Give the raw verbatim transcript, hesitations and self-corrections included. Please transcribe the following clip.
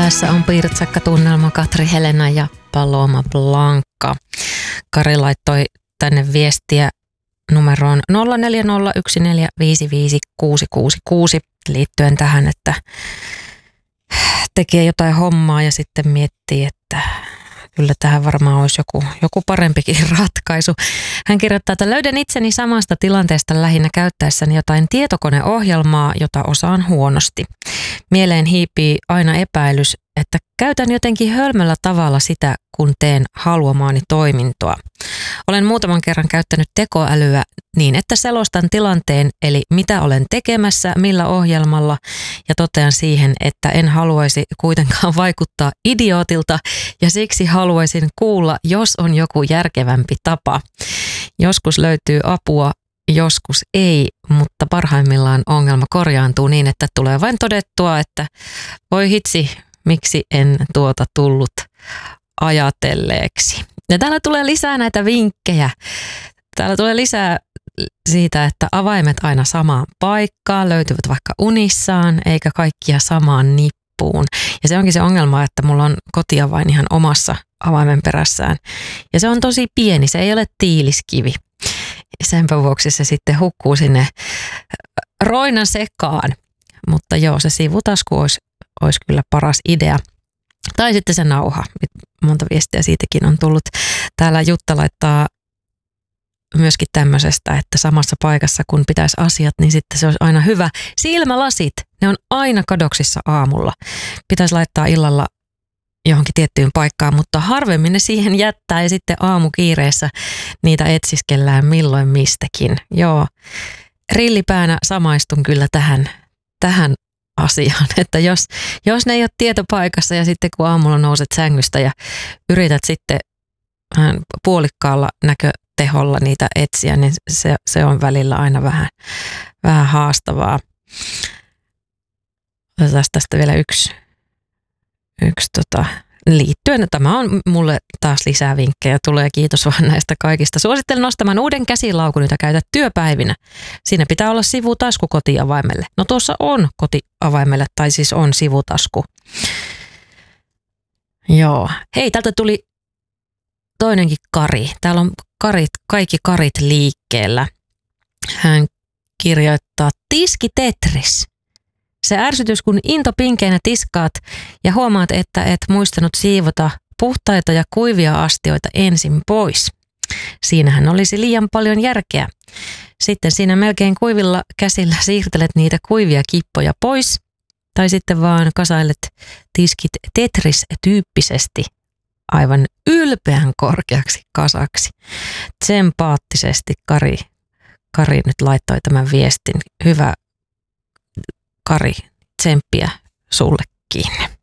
Päässä on pirtsakka tunnelma, Katri Helena ja Paloma Blanca. Kari laittoi tänne viestiä numeroon nolla neljä nolla yksi neljä viisi viisi kuusi kuusi kuusi liittyen tähän, että tekee jotain hommaa ja sitten miettii, että kyllä tähän varmaan olisi joku, joku parempikin ratkaisu. Hän kirjoittaa, että löydän itseni samasta tilanteesta lähinnä käyttäessäni jotain tietokoneohjelmaa, jota osaan huonosti. Mieleen hiipii aina epäilys, että käytän jotenkin hölmöllä tavalla sitä, kun teen haluamaani toimintoa. Olen muutaman kerran käyttänyt tekoälyä niin, että selostan tilanteen, eli mitä olen tekemässä, millä ohjelmalla, ja totean siihen, että en haluaisi kuitenkaan vaikuttaa idiootilta, ja siksi haluaisin kuulla, jos on joku järkevämpi tapa. Joskus löytyy apua, joskus ei, mutta parhaimmillaan ongelma korjaantuu niin, että tulee vain todettua, että voi hitsi, miksi en tuota tullut ajatelleeksi. Ja täällä tulee lisää näitä vinkkejä. Täällä tulee lisää siitä, että avaimet aina samaan paikkaan, löytyvät vaikka unissaan, eikä kaikkia samaan nippuun. Ja se onkin se ongelma, että mulla on kotiavain ihan omassa avaimen perässään. Ja se on tosi pieni, se ei ole tiiliskivi. Senpä vuoksi se sitten hukkuu sinne roinan sekaan. Mutta joo, se sivutasku olisi, olisi kyllä paras idea. Tai sitten se nauha. Monta viestiä siitäkin on tullut. Täällä Jutta laittaa myöskin tämmöisestä, että samassa paikassa kun pitäisi asiat, niin sitten se olisi aina hyvä. Silmälasit, ne on aina kadoksissa aamulla. Pitäisi laittaa illalla johonkin tiettyyn paikkaan, mutta harvemmin ne siihen jättää ja sitten aamukiireessä niitä etsiskellään milloin mistäkin. Joo, rillipäänä samaistun kyllä tähän, tähän asiaan, että jos, jos ne ei ole tietopaikassa ja sitten kun aamulla nouset sängystä ja yrität sitten puolikkaalla näköteholla niitä etsiä, niin se, se on välillä aina vähän, vähän haastavaa. Otetaan tästä vielä yksi, yksi tota, liittyen. Tämä on mulle taas lisää vinkkejä. Tulee, kiitos vaan näistä kaikista. Suosittelen nostamaan uuden käsilaukun, jota käytät työpäivinä. Siinä pitää olla sivutasku kotiavaimelle. No tuossa on kotiavaimelle, tai siis on sivutasku. Joo. Hei, täältä tuli toinenkin Kari. Täällä on karit, kaikki Karit liikkeellä. Hän kirjoittaa Tiski Tetris. Se ärsytys, kun into pinkeinä tiskaat ja huomaat, että et muistanut siivota puhtaita ja kuivia astioita ensin pois. Siinähän olisi liian paljon järkeä. Sitten siinä melkein kuivilla käsillä siirtelet niitä kuivia kippoja pois tai sitten vaan kasailet tiskit Tetris-tyyppisesti aivan ylpeän korkeaksi kasaksi. Tsempaattisesti Kari, Kari nyt laittoi tämän viestin. Hyvä Kari, tsemppiä sullekin.